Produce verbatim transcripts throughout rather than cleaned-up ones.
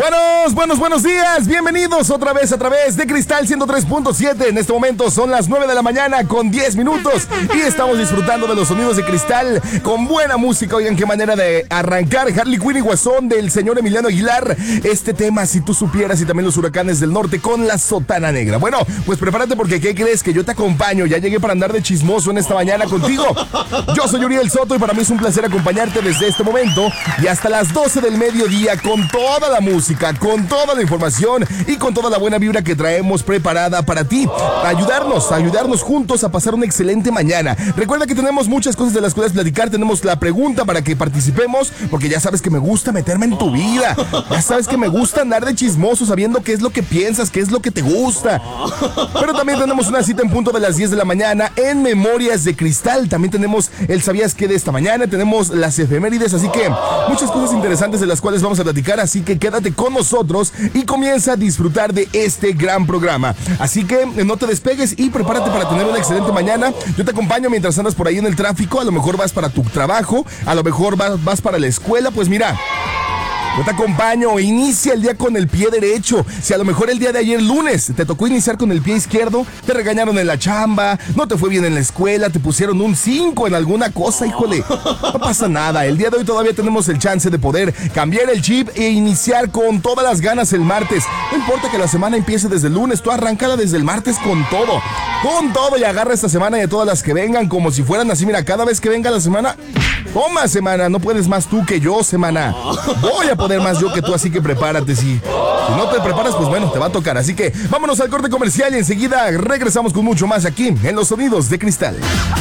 Buenos, buenos, buenos días. Bienvenidos otra vez a través de Cristal ciento tres punto siete. En este momento son las nueve de la mañana con diez minutos y estamos disfrutando de los sonidos de Cristal con buena música. Oigan, qué manera de arrancar. Harley Quinn y Guasón del señor Emiliano Aguilar. Este tema, si tú supieras, y también los Huracanes del Norte con la Sotana Negra. Bueno, pues prepárate porque ¿qué crees? Que yo te acompaño. Ya llegué para andar de chismoso en esta mañana contigo. Yo soy Uriel Soto y para mí es un placer acompañarte desde este momento y hasta las doce del mediodía con toda la música, con toda la información y con toda la buena vibra que traemos preparada para ti, para ayudarnos, a ayudarnos juntos a pasar una excelente mañana. Recuerda que tenemos muchas cosas de las cuales platicar, tenemos la pregunta para que participemos, porque ya sabes que me gusta meterme en tu vida, ya sabes que me gusta andar de chismoso sabiendo qué es lo que piensas, qué es lo que te gusta. Pero también tenemos una cita en punto de las diez de la mañana en Memorias de Cristal. También tenemos el ¿sabías qué? De esta mañana, tenemos las efemérides, así que muchas cosas interesantes de las cuales vamos a platicar, así que quédate con nosotros y comienza a disfrutar de este gran programa. Así que no te despegues y prepárate para tener una excelente mañana. Yo te acompaño mientras andas por ahí en el tráfico, a lo mejor vas para tu trabajo, a lo mejor vas, vas para la escuela, pues mira, yo te acompaño, inicia el día con el pie derecho. Si a lo mejor el día de ayer lunes te tocó iniciar con el pie izquierdo, te regañaron en la chamba, no te fue bien en la escuela, te pusieron un cinco en alguna cosa, híjole, no pasa nada. El día de hoy todavía tenemos el chance de poder cambiar el chip e iniciar con todas las ganas el martes. No importa que la semana empiece desde el lunes, tú arráncala desde el martes con todo, con todo y agarra esta semana y de todas las que vengan como si fueran así. Mira, cada vez que venga la semana, toma semana, no puedes más tú que yo semana. Voy a poder más yo que tú, así que prepárate. Si, si no te preparas, pues bueno, te va a tocar. Así que vámonos al corte comercial y enseguida regresamos con mucho más aquí en Los Sonidos de Cristal.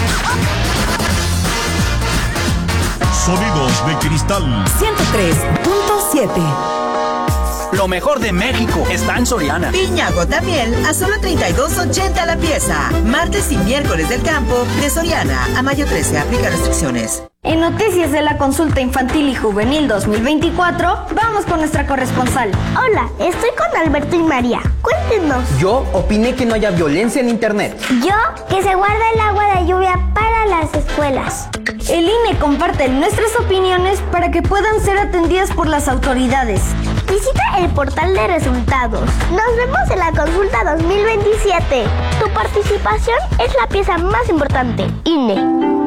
Sonidos de Cristal ciento tres punto siete. Lo mejor de México está en Soriana. Piña gota miel a solo treinta y dos ochenta la pieza. Martes y miércoles del campo de Soriana a mayo trece. Aplica restricciones. En Noticias de la Consulta Infantil y Juvenil dos mil veinticuatro, vamos con nuestra corresponsal. Hola, estoy con Alberto y María. Cuéntenos. Yo opiné que no haya violencia en internet. Yo, que se guarda el agua de lluvia para las escuelas. El I N E comparte nuestras opiniones para que puedan ser atendidas por las autoridades. Visita el portal de resultados. Nos vemos en la consulta dos mil veintisiete. Tu participación es la pieza más importante. I N E.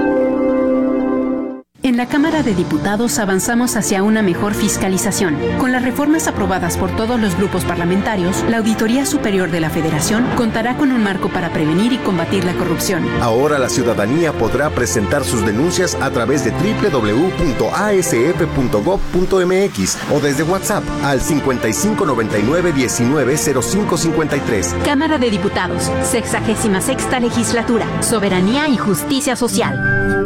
En la Cámara de Diputados avanzamos hacia una mejor fiscalización. Con las reformas aprobadas por todos los grupos parlamentarios, la Auditoría Superior de la Federación contará con un marco para prevenir y combatir la corrupción. Ahora la ciudadanía podrá presentar sus denuncias a través de doble u doble u doble u punto a s f punto gob punto m x o desde WhatsApp al cincuenta y cinco noventa y nueve diecinueve cero cinco cincuenta y tres. Cámara de Diputados, sexagésima sexta Legislatura, Soberanía y Justicia Social.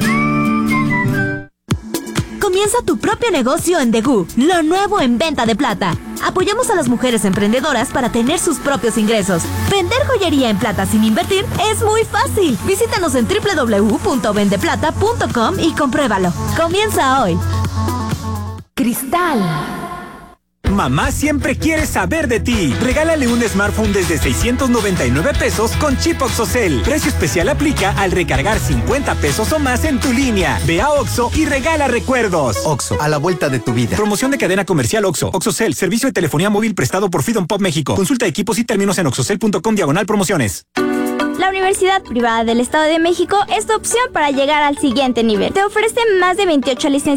Comienza tu propio negocio en Degú, lo nuevo en venta de plata. Apoyamos a las mujeres emprendedoras para tener sus propios ingresos. Vender joyería en plata sin invertir es muy fácil. Visítanos en doble u doble u doble u punto vende plata punto com y compruébalo. Comienza hoy. Cristal. Mamá siempre quiere saber de ti. Regálale un smartphone desde seiscientos noventa y nueve pesos con chip OXXOCEL. Precio especial aplica al recargar cincuenta pesos o más en tu línea. Ve a Oxxo y regala recuerdos. Oxxo, a la vuelta de tu vida. Promoción de cadena comercial Oxxo. OXXOCEL, servicio de telefonía móvil prestado por Freedom Pop México. Consulta equipos y términos en oxxocel punto com diagonal promociones. La Universidad Privada del Estado de México es tu opción para llegar al siguiente nivel. Te ofrece más de veintiocho licenciaturas